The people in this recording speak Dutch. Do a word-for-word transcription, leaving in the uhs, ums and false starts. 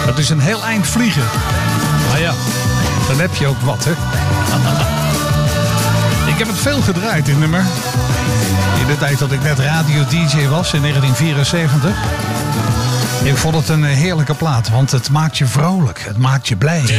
Dat is een heel eind vliegen. Maar ja, dan heb je ook wat, hè. Ik heb het veel gedraaid, dit nummer. In de tijd dat ik net radio-D J was, in negentien vierenzeventig. Ik vond het een heerlijke plaat, want het maakt je vrolijk. Het maakt je blij.